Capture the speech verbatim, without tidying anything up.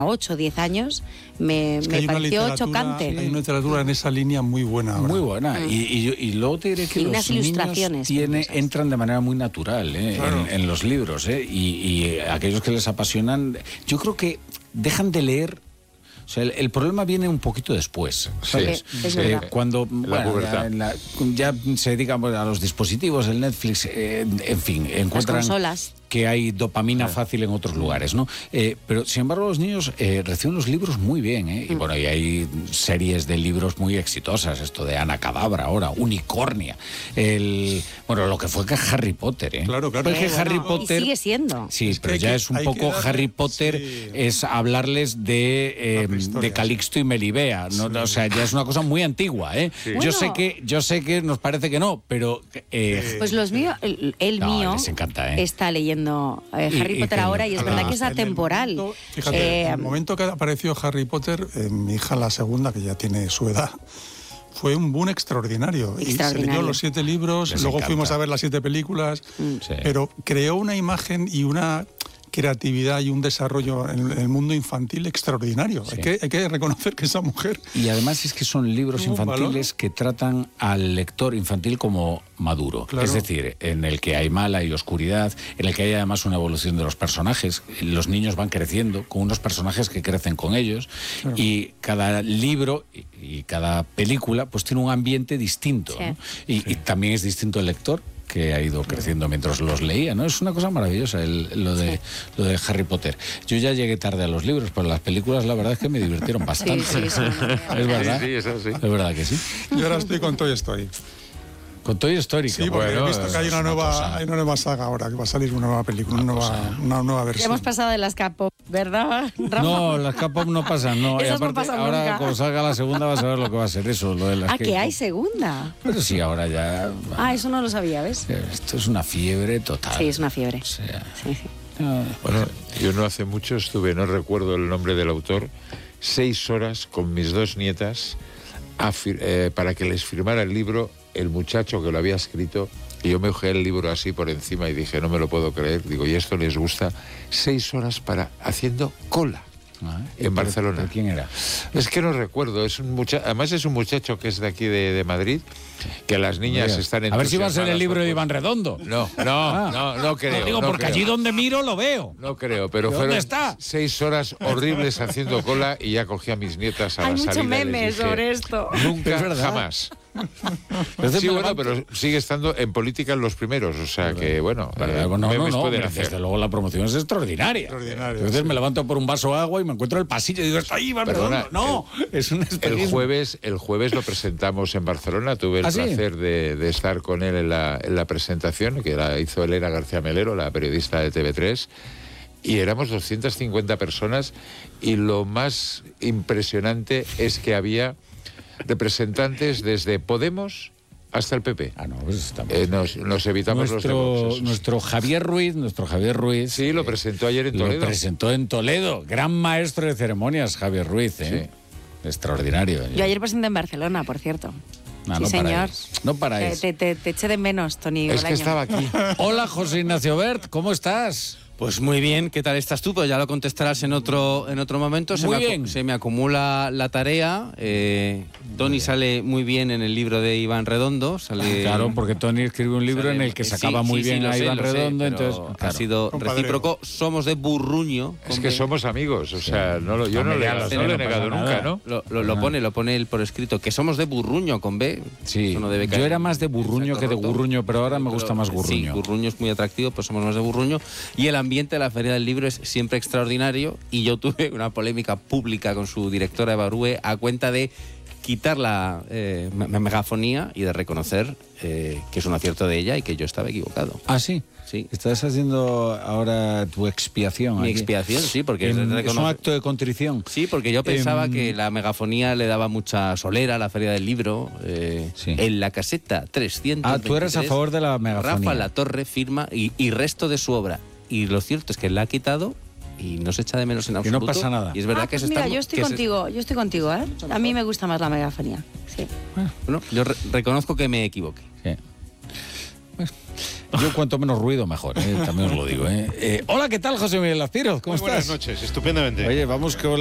ocho o diez años, me, es que me hay una pareció chocante. Hay una literatura en esa línea muy buena ahora. Muy buena. Mm. Y, y, y luego te diré que y los unas niños ilustraciones tiene, entran de manera muy natural ¿eh? Claro. en, en los libros. ¿eh? Y, y aquellos que les apasionan, yo creo que dejan de leer. O sea, el, el problema viene un poquito después, ¿sabes? Sí, es eh, verdad. cuando bueno, ya, la, ya se dedican a los dispositivos, el Netflix, eh, en fin, encuentran las consolas. Que hay dopamina fácil en otros lugares, ¿no? Eh, pero, sin embargo, los niños eh, reciben los libros muy bien, ¿eh? Y bueno, y hay series de libros muy exitosas, esto de Ana Cadabra ahora, Unicornia, el... Bueno, lo que fue que Harry Potter, ¿eh? Claro, claro. Porque Eh, bueno, Harry Potter... y sigue siendo. Sí, Es que pero hay ya que- es un hay poco que darle- Harry Potter, sí. es hablarles de, eh, prehistoria, de Calixto y Melibea, ¿no? Sí. O sea, ya es una cosa muy antigua, ¿eh? Sí. Yo Bueno. sé que yo sé que nos parece que no, pero... eh, Pues los míos, el, el No, mío les encanta, ¿eh? está leyendo eh, Y- Harry y Potter que- ahora y es A verdad la- que es en el atemporal. momento- Fíjate, Eh, en el momento que apareció Harry Potter, eh, mi hija la segunda, que ya tiene su edad, fue un boom extraordinario. Y se Extraordinario. leyó los siete libros, Les luego encanta. fuimos a ver las siete películas, Sí. pero creó una imagen y una creatividad y un desarrollo en el mundo infantil extraordinario. Sí. Hay, que, hay que reconocer que esa mujer... Y además es que son libros Tuvo un infantiles valor. que tratan al lector infantil como maduro. Claro. Es decir, en el que hay mala y oscuridad, en el que hay además una evolución de los personajes. Los niños van creciendo con unos personajes que crecen con ellos. Claro. Y cada libro y, y cada película pues tiene un ambiente distinto. Sí. ¿no? Y, y también es distinto el lector, que ha ido creciendo mientras los leía, ¿no? Es una cosa maravillosa el, lo, de, lo de Harry Potter. Yo ya llegué tarde a los libros, pero las películas la verdad es que me divirtieron bastante. sí, sí. Es verdad. Sí, sí, eso sí. Es verdad que sí. Yo ahora estoy con Toy Story. Con Toy Story. Sí, que porque bueno, he visto que hay es una, nueva, cosa. hay una nueva saga ahora, que va a salir una nueva película, una nueva, una nueva Ya versión. hemos pasado de las K-pop, ¿verdad, Rafa? No, las K-pop no pasan, no. Y Esas no aparte, pasan ahora nunca. cuando salga la segunda vas a ver lo que va a ser eso, lo de las Ah, que K-pop. hay segunda. Pero sí, ahora ya... Ah, eso no lo sabía, ¿ves? Esto es una fiebre total. Sí, es una fiebre. O sea, Sí, sí. no, Bueno, yo no hace mucho estuve, no recuerdo el nombre del autor, seis horas con mis dos nietas a fir- eh, para que les firmara el libro el muchacho que lo había escrito. Y yo me ojé el libro así por encima y dije, no me lo puedo creer. Digo, ¿y esto les gusta? Seis horas para haciendo cola Ah, en Barcelona. ¿pero quién era? Es que no recuerdo, es un mucha- además es un muchacho que es de aquí de, de Madrid, que las niñas Mira, están a ver si va a ser el entusiasmadas libro de por- Iván Redondo. No, no, Ah. no, no creo. Lo digo no porque creo. allí donde miro lo veo. No creo, pero ¿De fueron dónde está? seis horas horribles haciendo cola y ya cogí a mis nietas a Hay la mucho salida y les memes dije, sobre esto. Nunca, Es verdad. jamás. Entonces Sí, me bueno, levanto- pero sigue estando en política en los primeros, o sea que, bueno, Pero, eh, no, no, memes no, pueden desde hacer. luego la promoción es extraordinaria. Extraordinaria, Entonces sí. me levanto por un vaso de agua y me encuentro el pasillo y digo, está ahí Iván Perdona, Redondo. No, es un El espejismo. jueves, el jueves lo presentamos en Barcelona, tuve el ¿Ah, sí? placer de, de estar con él en la, en la presentación, que la hizo Elena García Melero, la periodista de T V tres, y éramos doscientas cincuenta personas, y lo más impresionante es que había representantes desde Podemos hasta el P P. Ah, no, pues estamos... Eh, nos, nos evitamos los de nuestro, Vox, eso. nuestro Javier Ruiz, nuestro Javier Ruiz... Sí, lo eh, presentó ayer en Lo Toledo. presentó en Toledo. Gran maestro de ceremonias, Javier Ruiz, ¿eh? Extraordinario. Yo ayer presenté en Barcelona, por cierto. No, sí, no señor. paráis. No paráis. Te, te, te eché de menos, Tony. Es que Bolaño. estaba aquí. Hola, José Ignacio Bert, ¿cómo estás? Pues muy bien, ¿qué tal estás tú? Pues ya lo contestarás en otro en otro momento. Se Muy me, acu- bien. se me acumula la tarea. Eh, Tony sale muy bien en el libro de Iván Redondo. Sale, Claro, porque Tony escribió un libro sale- en el que sí, sacaba muy sí, sí, bien lo a sé, Iván lo sé, Redondo, pero entonces... ha claro. sido Compadreo. recíproco. Somos de Burruño. Es con que B. somos amigos, o sea, no lo, yo no, le, Hombre, no ya lo sé, le he no negado pasa nunca, nada. ¿no? Lo, lo- lo pone, lo pone él por escrito, que somos de Burruño con B. Sí, Eso no debe caer yo era en- más de Burruño en que de saco roto. Gurruño, pero ahora me Pero, gusta más Sí, Gurruño. Gurruño es muy atractivo, pues somos más de Burruño. Y el ambiente de la Feria del Libro es siempre extraordinario. Y yo tuve una polémica pública con su directora Eva Rue a cuenta de quitar la eh, me- megafonía y de reconocer eh, que es un acierto de ella y que yo estaba equivocado. Ah, sí. Sí. Estás haciendo ahora tu expiación. Mi aquí. expiación, sí, porque En- es es un reconocer- acto de contrición. Sí, porque yo pensaba Em, que la megafonía le daba mucha solera a la Feria del Libro. eh, Sí. En la caseta trescientos Ah, tú eres a favor de la megafonía. Rafa Latorre firma y, y resto de su obra. Y lo cierto es que la ha quitado y no se echa de menos en no absoluto. pasa nada. Y es verdad Ah, que pues se mira, está... yo estoy que se- contigo, yo estoy contigo, ¿eh? A mí me gusta más la megafonía. Sí. Bueno, yo re- reconozco que me equivoqué. Sí. Bueno, Yo cuanto menos ruido mejor, ¿eh? También os lo digo. ¿eh? Eh, hola, ¿qué tal, José Miguel Lazpiroz? ¿Cómo Muy estás? buenas noches, estupendamente. Oye, vamos con